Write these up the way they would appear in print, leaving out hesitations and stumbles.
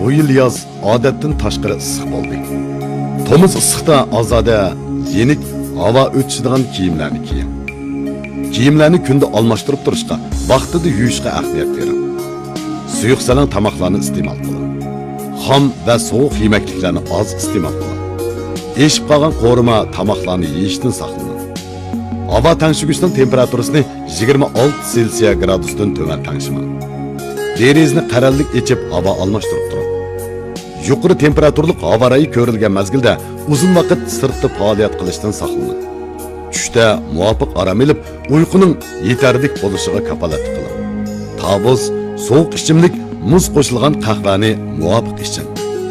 bu yil yoz odatdan tashqari issiq bo'ldi. Tomuz issiqda ozoda yenik havo o'tishadigan kiyimlarni kiying. Kiyimlarni kunda almashtirib turishga, vaqtida yuvishga ahamiyat bering. Suyuq salan tomoqlarni iste'mol qiling. Xom va sovuq yemekliklarni oz iste'mol qiling. Eshib qolgan qo'rima tomoqlarni yeyishdan saqlaning. Havo tangshig'ichning temperaturasini 26 Selsiya gradusdan tuvan tangshimang. Derazni qarallik echib havo almashtirib turing. Yuqori temperaturli havo rayi ko'rilgan mazgilda uzun vaqt sirtda faoliyat qilishdan saqlaning. Tushda muvofiq orom olib, uyquning yetarlik bo'lishiga kafolat qiling. Tavuz, sovuq ichimlik, muz qo'shilgan qahvani muvofiq iching.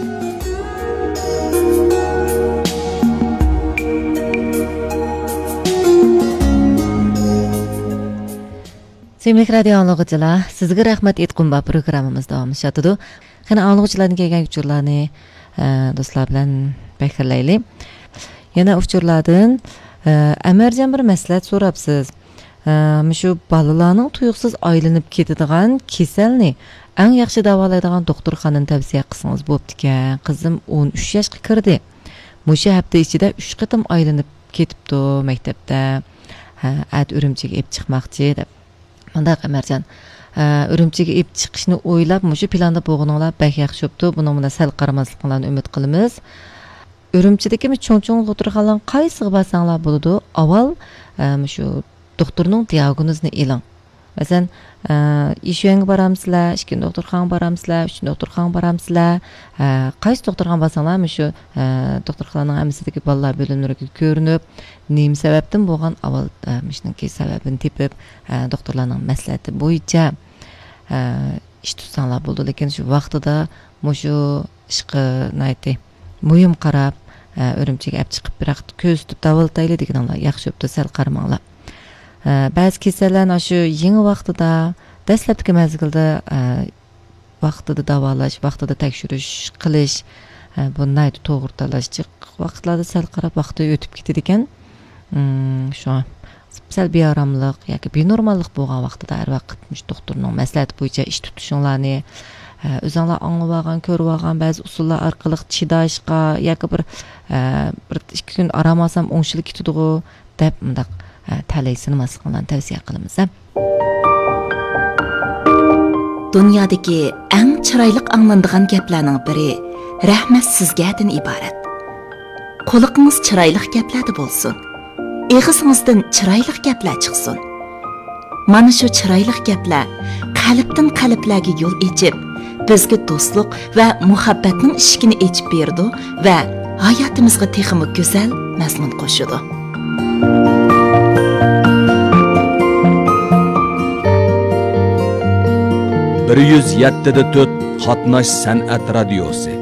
Sevimli radio anglag'uchilar, sizga rahmat aytqum va programmamiz davom etadi. Qani anglag'uchilarning kelgan uchurlarni do'stlar bilan bahrlaylik. Yana uchurlardan Amarjon bir maslahat so'rabsiz. Shu balalarning tuyuqsiz aylanib ketadigan kasalni eng yaxshi davolaydigan doktorxonani tavsiya qilsangiz bo'pti-ekan. Qizim 13 yoshga kirdi. Musha hafta ichida 3 qatim aylanib ketibdi maktabda. At Urumchiga olib chiqmoqchi deb. Mundaq Amarjon, Urumchiga olib chiqishni o'ylab, mushu planda bo'lganinglar bak yaxshi bo'pti. Buni bilan sal qaramasliklarini umid qilamiz. Urumchidagi cho'ng-cho'ng doktorxonalar qaysiga borsanglar bo'ladi? Avval shu doktorning diagnozini e'lon. Masalan, ishyo'nga boramsizlar, ikkinchi doktorxonaga boramsizlar, uchinchi doktorxonaga boramsizlar. Qaysi doktorxonaga borsanglar, shu doktorxonaning hammasidagi bolalar bo'limlariga ko'rinib, nima sababdan bo'lgan avval shuningki sababini tepib, doktorlarning maslahati bo'yicha ish tutsanglar bo'ldi. Lekin shu vaqtida shu ishga naytdi muhim qarab, Urumchiga olib chiqib biroq ko'z tutib davolatayli deganlar yaxshi bo'pti, sal qaramanglar. Ba'zi kasallarni shu yangi vaqtida, dastlabki mazgilda vaqtida davolash, vaqtida tekshirish qilish, bunday to'g'ri tanlash vaqtlarda sal qarab vaqti o'tib ketadi ekan. Shu sal beoromlik yoki benormallik bo'lgan vaqtida har vaqt doktorning maslahati bo'yicha ish tutishinglarni o'zinglar anglab olgan, ko'rib olgan ba'zi usullar orqali chidashga yoki bir 2 kun aramasam o'ngshilib ketadi deb mundaq talaysini masqalan tavsiya qilamiz. Dunyodagi eng chiroyli anglanadigan gaplarning biri rahmat sizgadan iborat. Quliqingiz chiroyli gaplarda bo'lsin. Eg'izingizdan chiroyli gaplar chiqsin. Mana shu chiroyli gaplar qalbdan qalblarga yo'l ochib, bizga do'stlik va muhabbatning eshigini ochib berdi va hayotimizga texmi go'zal mazmun qo'shadi. 107.4 Qatnash san'at radiosi.